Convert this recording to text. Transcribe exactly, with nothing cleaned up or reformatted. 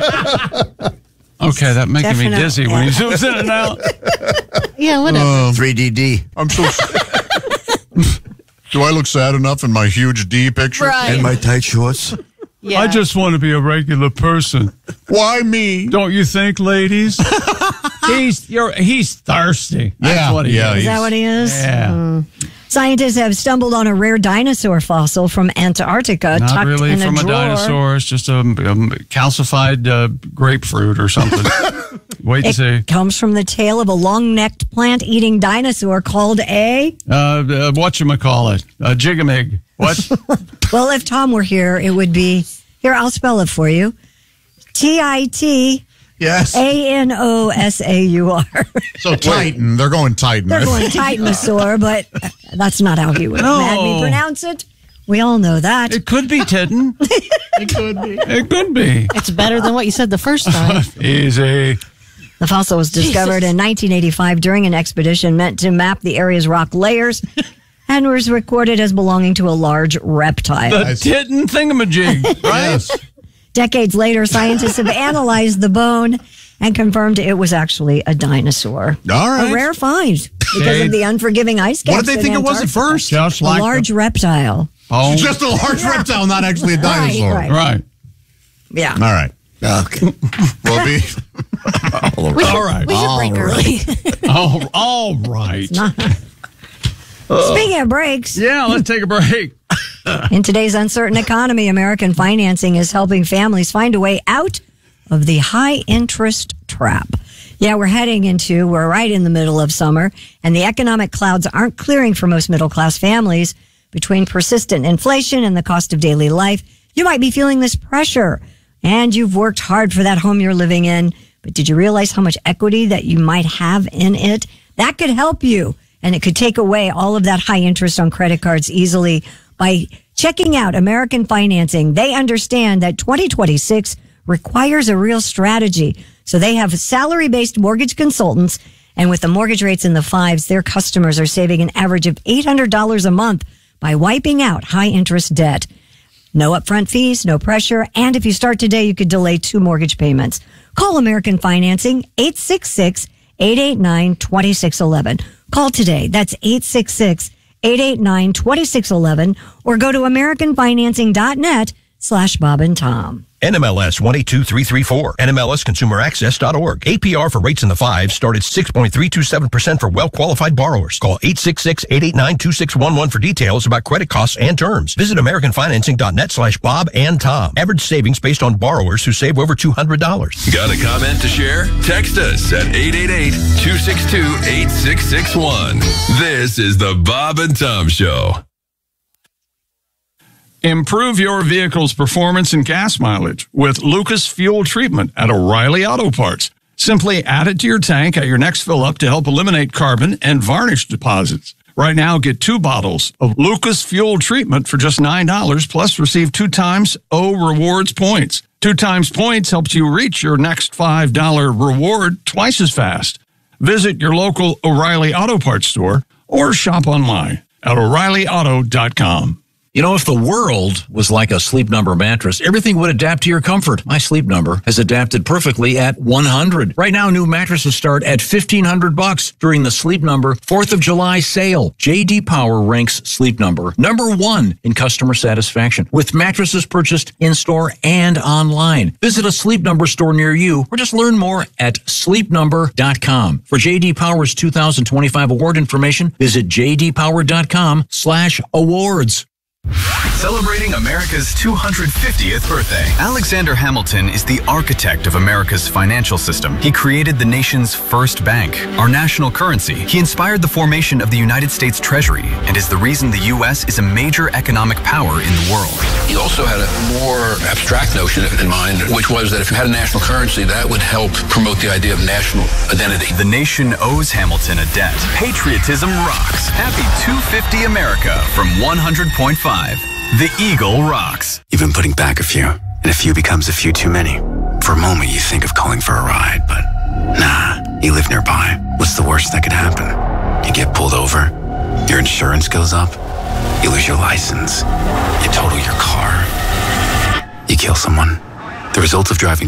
Okay, that making Definitely, me dizzy yeah. when he zooms in and out. Yeah, whatever. Um, three D D. I'm so. Do I look sad enough in my huge D picture? Right. And my tight shorts. Yeah. I just want to be a regular person. Why me? Don't you think, ladies? he's you're he's thirsty. That's Yeah, what he yeah, is. Is that what he is? Yeah. Mm. Scientists have stumbled on a rare dinosaur fossil from Antarctica Not tucked really in from a a drawer. dinosaur. It's just a, a calcified uh, grapefruit or something. Wait and see. It comes from the tail of a long-necked plant-eating dinosaur called a... Uh, uh, whatchamacallit? A jigamig. What? Well, if Tom were here, it would be... Here, I'll spell it for you. T I T Yes. A N O S A U R. So Titan. They're going Titan. They're right? going Titanosaur, but that's not how he would have had me No. pronounce it. We all know that. It could be Titan. It could be. It could be. It's better than what you said the first time. Easy. The fossil was discovered Jesus. in nineteen eighty-five during an expedition meant to map the area's rock layers and was recorded as belonging to a large reptile. The Titan thingamajig, right? Yes. Decades later, scientists have analyzed the bone and confirmed it was actually a dinosaur. All right. A rare find because Okay. of the unforgiving ice caps. What did they in think it was at Antarctica. first? Just A like large the reptile. bone. Just a large reptile, not actually a dinosaur. right. Right. Yeah. All right. Okay. We'll be. We should, All right. We should break early. Oh, all right. Speaking of breaks, Yeah, let's take a break. in today's uncertain economy, American financing is helping families find a way out of the high interest trap. Yeah, we're heading into, we're right in the middle of summer, and the economic clouds aren't clearing for most middle class families. Between persistent inflation and the cost of daily life, you might be feeling this pressure, and you've worked hard for that home you're living in. But did you realize how much equity that you might have in it? That could help you, and it could take away all of that high interest on credit cards easily by checking out American Financing. They understand that twenty twenty-six requires a real strategy. So they have salary-based mortgage consultants, and with the mortgage rates in the fives, their customers are saving an average of eight hundred dollars a month by wiping out high-interest debt. No upfront fees, no pressure, and if you start today, you could delay two mortgage payments. Call American Financing, eight six six, eight eight nine, two six one one. Call today. That's eight six six, eight eight nine, two six one one, or go to americanfinancing.net slash Bob and Tom. N M L S one eight two three three four. N M L S consumer access dot org. A P R for rates in the fives start at six point three two seven percent for well-qualified borrowers. Call eight six six, eight eight nine, two six one one for details about credit costs and terms. Visit americanfinancing.net slash Bob and Tom. Average savings based on borrowers who save over two hundred dollars. Got a comment to share? Text us at eight eight eight, two six two, eight six six one. This is the Bob and Tom Show. Improve your vehicle's performance and gas mileage with Lucas Fuel Treatment at O'Reilly Auto Parts. Simply add it to your tank at your next fill-up to help eliminate carbon and varnish deposits. Right now, get two bottles of Lucas Fuel Treatment for just nine dollars, plus receive two times O Rewards points. Two times points helps you reach your next five dollar reward twice as fast. Visit your local O'Reilly Auto Parts store or shop online at O'Reilly Auto dot com. You know, if the world was like a Sleep Number mattress, everything would adapt to your comfort. My Sleep Number has adapted perfectly at one hundred. Right now, new mattresses start at fifteen hundred bucks during the Sleep Number fourth of July sale. J D Power ranks Sleep Number number one in customer satisfaction with mattresses purchased in-store and online. Visit a Sleep Number store near you or just learn more at sleep number dot com. For J D Power's two thousand twenty-five award information, visit j d power dot com slash awards. Celebrating America's two hundred fiftieth birthday. Alexander Hamilton is the architect of America's financial system. He created the nation's first bank, our national currency. He inspired the formation of the United States Treasury and is the reason the U S is a major economic power in the world. He also had a more abstract notion in mind, which was that if you had a national currency, that would help promote the idea of national identity. The nation owes Hamilton a debt. Patriotism rocks. Happy two fifty America from one hundred point five. The Eagle rocks. You've been putting back a few, and a few becomes a few too many. For a moment, you think of calling for a ride, but nah, you live nearby. What's the worst that could happen? You get pulled over, your insurance goes up, you lose your license, you total your car, you kill someone. The result of driving